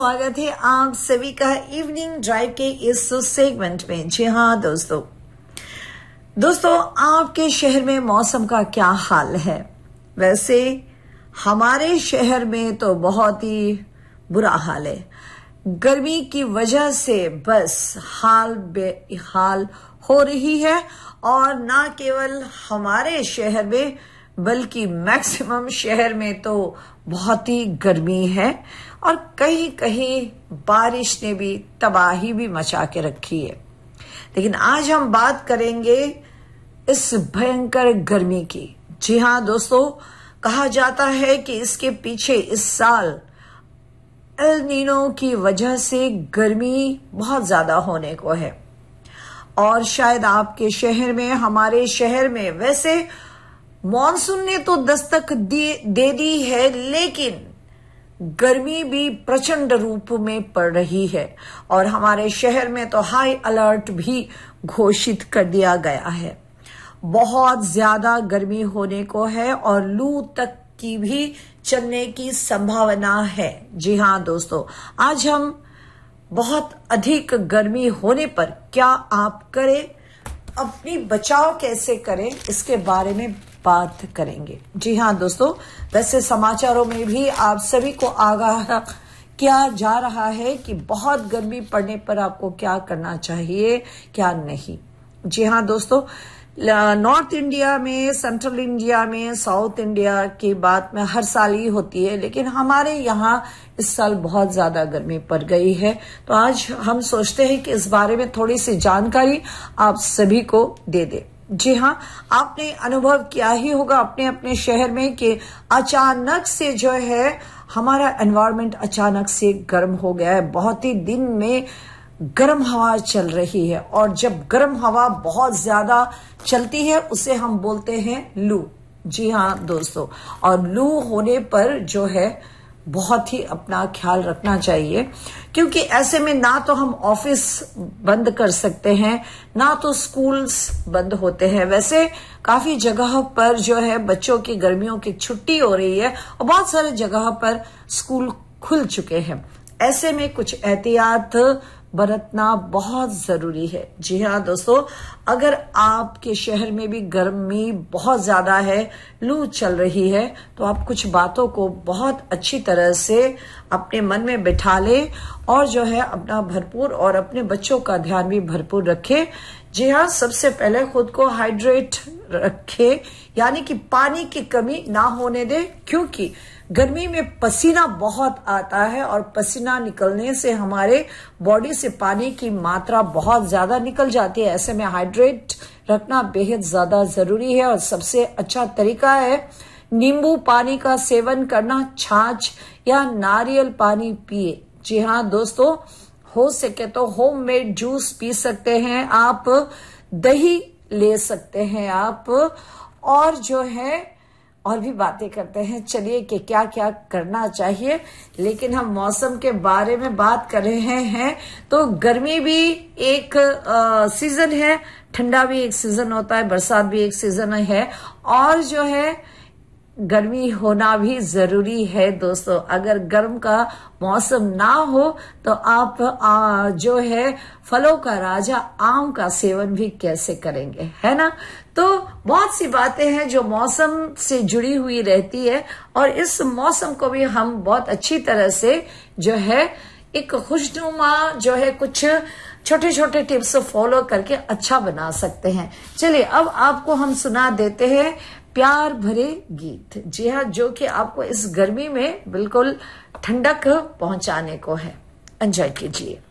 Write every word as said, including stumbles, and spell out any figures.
स्वागत है आप सभी का इवनिंग ड्राइव के इस सेगमेंट में। जी हाँ दोस्तों दोस्तों आपके शहर में मौसम का क्या हाल है? वैसे हमारे शहर में तो बहुत ही बुरा हाल है। गर्मी की वजह से बस हाल बेहाल हो रही है, और ना केवल हमारे शहर में बल्कि मैक्सिमम शहर में तो बहुत ही गर्मी है, और कहीं कहीं बारिश ने भी तबाही भी मचा के रखी है। लेकिन आज हम बात करेंगे इस भयंकर गर्मी की। जी हाँ दोस्तों, कहा जाता है कि इसके पीछे इस साल एल नीनो की वजह से गर्मी बहुत ज्यादा होने को है। और शायद आपके शहर में, हमारे शहर में वैसे मॉनसून ने तो दस्तक दे दी है, लेकिन गर्मी भी प्रचंड रूप में पड़ रही है। और हमारे शहर में तो हाई अलर्ट भी घोषित कर दिया गया है। बहुत ज्यादा गर्मी होने को है और लू तक की भी चलने की संभावना है। जी हाँ दोस्तों, आज हम बहुत अधिक गर्मी होने पर क्या आप करें, अपनी बचाव कैसे करें, इसके बारे में बात करेंगे। जी हाँ दोस्तों, वैसे समाचारों में भी आप सभी को आगाह किया जा रहा है कि बहुत गर्मी पड़ने पर आपको क्या करना चाहिए, क्या नहीं। जी हाँ दोस्तों, नॉर्थ इंडिया में, सेंट्रल इंडिया में, साउथ इंडिया की बात में हर साल ही होती है, लेकिन हमारे यहाँ इस साल बहुत ज्यादा गर्मी पड़ गई है। तो आज हम सोचते हैं कि इस बारे में थोड़ी सी जानकारी आप सभी को दे दें। जी हाँ, आपने अनुभव किया ही होगा अपने अपने शहर में कि अचानक से जो है हमारा एनवायरनमेंट अचानक से गर्म हो गया है। बहुत ही दिन में गर्म हवा चल रही है, और जब गर्म हवा बहुत ज्यादा चलती है उसे हम बोलते हैं लू। जी हाँ दोस्तों, और लू होने पर जो है बहुत ही अपना ख्याल रखना चाहिए, क्योंकि ऐसे में ना तो हम ऑफिस बंद कर सकते हैं, ना तो स्कूल्स बंद होते हैं। वैसे काफी जगह पर जो है बच्चों की गर्मियों की छुट्टी हो रही है, और बहुत सारे जगह पर स्कूल खुल चुके हैं। ऐसे में कुछ एहतियात बरतना बहुत जरूरी है। जी हाँ दोस्तों, अगर आपके शहर में भी गर्मी बहुत ज्यादा है, लू चल रही है, तो आप कुछ बातों को बहुत अच्छी तरह से अपने मन में बिठा ले, और जो है अपना भरपूर और अपने बच्चों का ध्यान भी भरपूर रखे। जी हाँ, सबसे पहले खुद को हाइड्रेट रखे, यानी कि पानी की कमी ना होने दे, क्योंकि गर्मी में पसीना बहुत आता है, और पसीना निकलने से हमारे बॉडी से पानी की मात्रा बहुत ज्यादा निकल जाती है। ऐसे में हाइड्रेट रखना बेहद ज्यादा जरूरी है, और सबसे अच्छा तरीका है नींबू पानी का सेवन करना, छाछ या नारियल पानी पिए। जी हाँ दोस्तों, हो सके तो होममेड जूस पी सकते हैं आप, दही ले सकते हैं आप, और जो है और भी बातें करते हैं। चलिए कि क्या क्या करना चाहिए, लेकिन हम मौसम के बारे में बात कर रहे हैं। तो गर्मी भी एक आ, सीजन है, ठंडा भी एक सीजन होता है, बरसात भी एक सीजन है, और जो है गर्मी होना भी जरूरी है दोस्तों। अगर गर्म का मौसम ना हो तो आप आ, जो है फलों का राजा आम का सेवन भी कैसे करेंगे, है ना। तो बहुत सी बातें हैं जो मौसम से जुड़ी हुई रहती है, और इस मौसम को भी हम बहुत अच्छी तरह से जो है एक खुशनुमा जो है कुछ छोटे छोटे टिप्स फॉलो करके अच्छा बना सकते हैं। चलिए अब आपको हम सुना देते हैं प्यार भरे गीत। जी हाँ, जो कि आपको इस गर्मी में बिल्कुल ठंडक पहुंचाने को है। एंजॉय कीजिए।